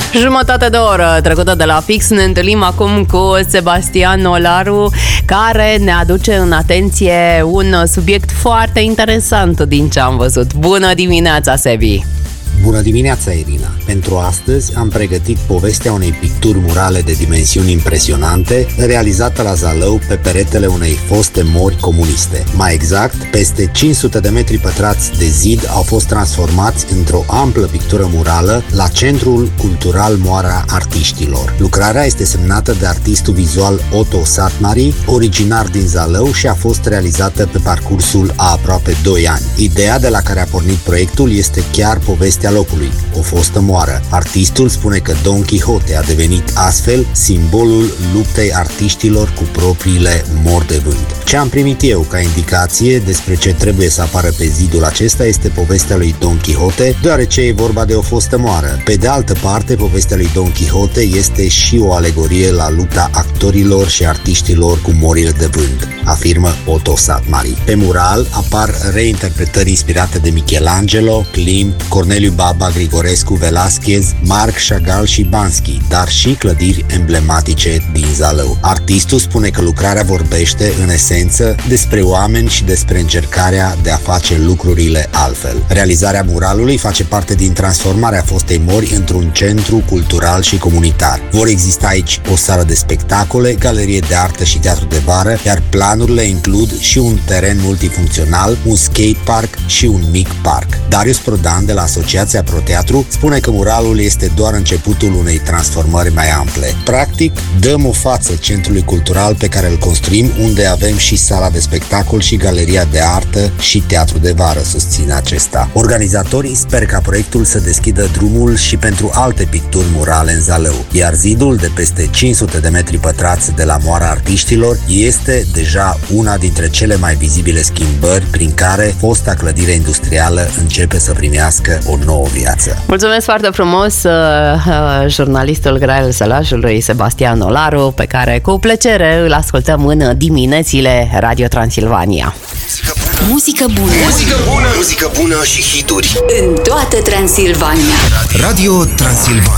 Jumătate de oră trecută de la fix, ne întâlnim acum cu Sebastian Olaru, care ne aduce în atenție un subiect foarte interesant din ce am văzut. Bună dimineața, Sebi! Bună dimineața, Irina! Pentru astăzi am pregătit povestea unei picturi murale de dimensiuni impresionante, realizată la Zalău pe peretele unei foste mori comuniste. Mai exact, peste 500 de metri pătrați de zid au fost transformați într-o amplă pictură murală la Centrul Cultural Moara Artiștilor. Lucrarea este semnată de artistul vizual Otto Satmari, originar din Zalău, și a fost realizată pe parcursul a aproape 2 ani. Ideea de la care a pornit proiectul este chiar povestea locului, o fostă moară. Artistul spune că Don Quixote a devenit astfel simbolul luptei artiștilor cu propriile mori de vânt. Ce am primit eu ca indicație despre ce trebuie să apară pe zidul acesta este povestea lui Don Quixote, deoarece e vorba de o fostă moară. Pe de altă parte, povestea lui Don Quixote este și o alegorie la lupta actorilor și artiștilor cu morile de vânt, afirmă Otto Satmari. Pe mural apar reinterpretări inspirate de Michelangelo, Klimt, Corneliu Baba, Grigorescu, Velázquez, Marc Chagall și Banksy, dar și clădiri emblematice din Zalău. Artistul spune că lucrarea vorbește, în esență, despre oameni și despre încercarea de a face lucrurile altfel. Realizarea muralului face parte din transformarea fostei mori într-un centru cultural și comunitar. Vor exista aici o sală de spectacole, galerie de artă și teatru de vară, iar planurile includ și un teren multifuncțional, un skatepark și un mic parc. Darius Prodan, de la Asociația ProTeatru, spune că muralul este doar începutul unei transformări mai ample. Practic, dăm o față centrului cultural pe care îl construim, unde avem și sala de spectacol și galeria de artă și teatru de vară, susține acesta. Organizatorii sper ca proiectul să deschidă drumul și pentru alte picturi murale în Zalău, iar zidul de peste 500 de metri pătrați de la Moara Artiștilor este deja una dintre cele mai vizibile schimbări prin care fosta clădire industrială începe să primească o nouă viață. Mulțumesc foarte frumos jurnalistul Grael Sălașului, Sebastian Olaru, pe care cu plăcere îl ascultăm în diminețile Radio Transilvania. Muzică bună. Muzică bună. Muzică bună și hituri în toată Transilvania. Radio Transilvania.